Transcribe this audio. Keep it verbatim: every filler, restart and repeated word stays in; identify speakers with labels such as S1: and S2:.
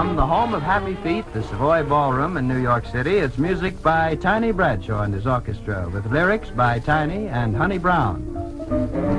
S1: From the home of Happy Feet, the Savoy Ballroom in New York City, it's music by Tiny Bradshaw and his orchestra, with lyrics by Tiny and Honey Brown.